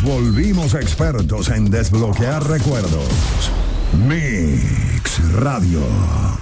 Nos volvimos expertos en desbloquear recuerdos. Mix Radio.